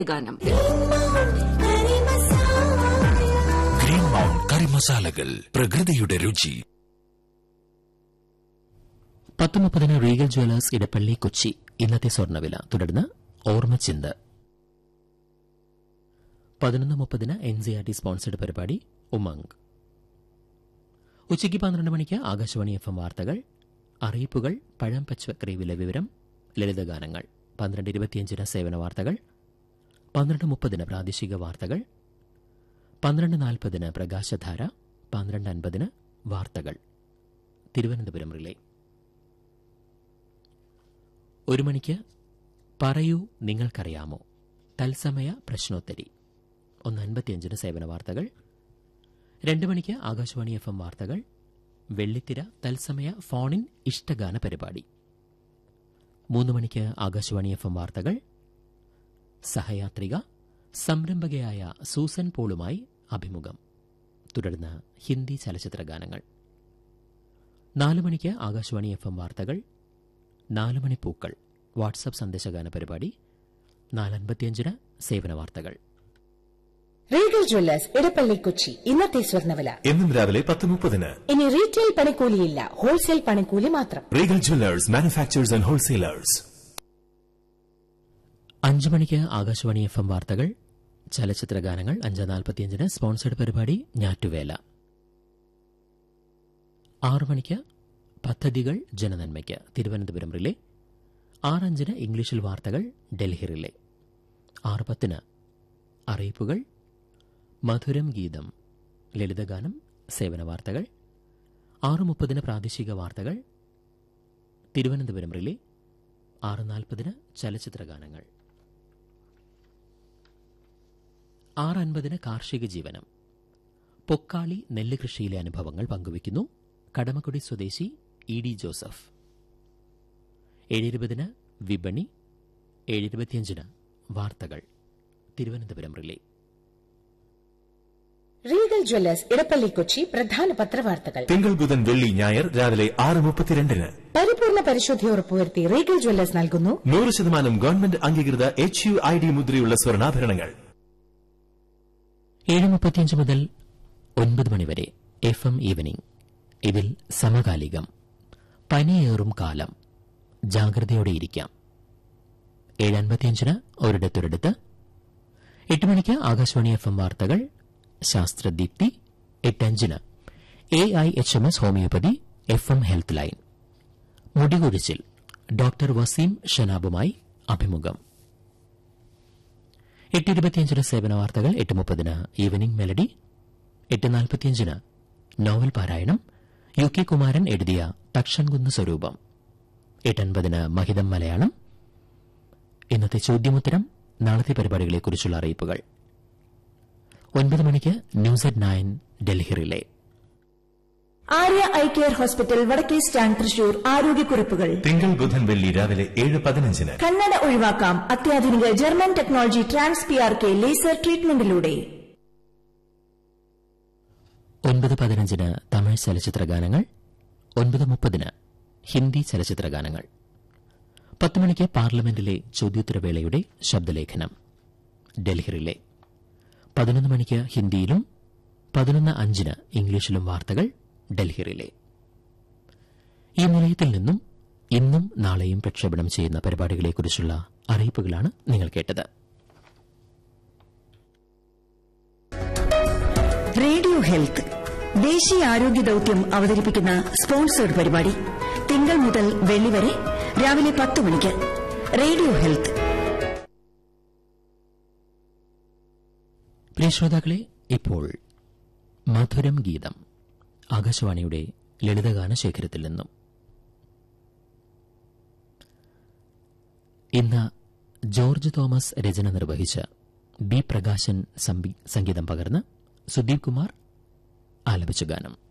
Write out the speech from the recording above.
ഗാനം. Green mount കറി മസാലകൾ, പ്രകൃതിയുടെ രുചി. 10:30 റീഗൽ ജ്വല്ലേഴ്സ് ഇടപ്പള്ളി കൊച്ചി. ഇന്നത്തെ സ്വർണ്ണവില. തുടർന്ന് ഓർമ്മച്ചിന്ത്. 11:30 NCERT സ്പോൺസർഡ് പരിപാടി ഉമംഗ്. ഉച്ചയ്ക്ക് 12 മണിക്ക് ആകാശവാണി FM വാർത്തകൾ, അറിയിപ്പുകൾ, പഴം പച്ചക്കറി വില വിവരം, ലളിതഗാനങ്ങൾ. 12:25 സേവന വാർത്തകൾ, 12:30 പ്രാദേശിക വാർത്തകൾ, 12:40 പ്രകാശധാര, 12:50 വാർത്തകൾ തിരുവനന്തപുരം റിലേ. 1 മണിക്ക് പറയൂ നിങ്ങൾക്കറിയാമോ, തത്സമയ പ്രശ്നോത്തരി. 1:55 സേവന വാർത്തകൾ. 2 മണിക്ക് ആകാശവാണി FM വാർത്തകൾ, വെള്ളിത്തിര തത്സമയ ഫോണിൻ ഇഷ്ടഗാന പരിപാടി. 3 മണിക്ക് ആകാശവാണി FM വാർത്തകൾ, സഹയാത്രിക സംരംഭകയായ സൂസൻ പോളുമായി അഭിമുഖം. തുടർന്ന് ഹിന്ദി ചലച്ചിത്ര ഗാനങ്ങൾ. 4 മണിക്ക് ആകാശവാണി FM വാർത്തകൾ, 4 മണി പൂക്കൾ വാട്സ്ആപ്പ് സന്ദേശഗാന പരിപാടി. 4:55 സേവന വാർത്തകൾ. Regal Jewellers Edappally Kochi. ഇന്നത്തെ സ്വർണ്ണവില എന്നും രാവിലെ 10:30. ഇനി റീറ്റെയിൽ പണിക്കൂലിയില്ല, ഹോൾസെയിൽ പണിക്കൂലി മാത്രം. Regal Jewellers, manufacturers and wholesalers. 5 മണിക്ക് ആകാശവാണി FM വാർത്തകൾ, ചലച്ചിത്ര ഗാനങ്ങൾ. 5:45 സ്പോൺസർഡ് പരിപാടി ഞാറ്റുവേല. 6 മണിക്ക് പദ്ധതികൾ ജനനന്മയ്ക്ക് തിരുവനന്തപുരം റിലേ. 6:05 ഇംഗ്ലീഷിൽ വാർത്തകൾ ഡൽഹി റിലേ. 6:10 അറിയിപ്പുകൾ, മധുരം ഗീതം, ലളിതഗാനം, സേവന വാർത്തകൾ. 6:30 പ്രാദേശിക വാർത്തകൾ തിരുവനന്തപുരം റിലേ. 6:40 ചലച്ചിത്ര ഗാനങ്ങൾ. 6:50 കാർഷിക ജീവനം. പൊക്കാളി നെല്ല് കൃഷിയിലെ അനുഭവങ്ങൾ പങ്കുവയ്ക്കുന്നു കടമക്കുടി സ്വദേശി ED ജോസഫ്. 7:20 വിപണി. 7:25 വാർത്തകൾ Thiruvananthapuram relay. Regal Jewellers Edappally Kochi. പ്രധാന പത്രവാർത്തകൾ. തിങ്കൾ, ബുധൻ, വെള്ളി, ഞായർ രാവിലെ 6:32. പരിപൂർണ പരിശുദ്ധി ഉറപ്പുവരുത്തി റീഗൽ ജ്വല്ലേഴ്സ് നൽകുന്നു 100% ഗവൺമെന്റ് അംഗീകൃത HUID മുദ്രയുള്ള സ്വർണ്ണാഭരണങ്ങൾ. 7:35 മുതൽ 9 മണിവരെ FM ഈവനിംഗ്. ഇതിൽ സമകാലികം, പനിയേറും കാലം, ജാഗ്രതയോടെയിരിക്കാം. 7:55 ഒരിടത്തൊരിടത്ത്. 8 മണിക്ക് ആകാശവാണി FM വാർത്തകൾ, ശാസ്ത്രദീപ്തി. 8:05 AIHMS homeopathy FM health line. മുടികൊഴിച്ചിൽ, doctor Waseem ഷനാബുമായി അഭിമുഖം. 8:25 സേവന വാർത്തകൾ. 8:30 ഈവനിംഗ് മെലഡി. 8:45 നോവൽ പാരായണം. UK കുമാരൻ എഴുതിയ തക്ഷൻകുന്ന് സ്വരൂപം. 8:50 മഹിതം മലയാളം. ഇന്നത്തെ ചോദ്യമുത്തരം, നാളത്തെ പരിപാടികളെക്കുറിച്ചുള്ള അറിയിപ്പുകൾ. 9 മണിക്ക് news at 9 Delhi relay. Arya eye care hospital, വടക്കേ സ്റ്റാൻഡ്, തൃശൂർ. ആരോഗ്യക്കുറിപ്പുകൾ. തിങ്കൾ, ബുധൻ, വെള്ളി രാവിലെ 7:15. കണ്ണട ഒഴിവാക്കാം അത്യാധുനിക German technology trans PRK laser ട്രീറ്റ്മെന്റിലൂടെ. 9:15 Tamil ചലച്ചിത്ര ഗാനങ്ങൾ. 9:30 ഹിന്ദി ചലച്ചിത്ര ഗാനങ്ങൾ. 10 മണിക്ക് പാർലമെന്റിലെ ചോദ്യോത്തരവേളയുടെ ശബ്ദലേഖനം ഡൽഹി റിലേ. 11 മണിക്ക് ഹിന്ദിയിലും 11:05 ഇംഗ്ലീഷിലും വാർത്തകൾ ഡൽഹി റിലേ. ഈ നിലയത്തിൽ നിന്നും ഇന്നും നാളെയും പ്രക്ഷേപണം ചെയ്യുന്ന പരിപാടികളെക്കുറിച്ചുള്ള അറിയിപ്പുകളാണ് നിങ്ങൾ കേട്ടത്. റേഡിയോ ഹെൽത്ത് ദേശീയ ആരോഗ്യ ദൌത്യം അവതരിപ്പിക്കുന്ന സ്പോൺസേഡ് പരിപാടി തിങ്കൾ മുതൽ വെള്ളി വരെ രാവിലെ 10 മണിക്ക്. Radio health. പ്രിയ ശ്രോതാക്കളെ, ഇപ്പോൾ മധുരം ഗീതം ആകാശവാണിയുടെ ലളിതഗാന ശേഖരത്തിൽ നിന്നും. ഇന്ന് ജോർജ് തോമസ് രചന നിർവഹിച്ച B പ്രകാശൻ സംഗീതം പകർന്ന് സുദീപ് കുമാർ ആലപിച്ച ഗാനം.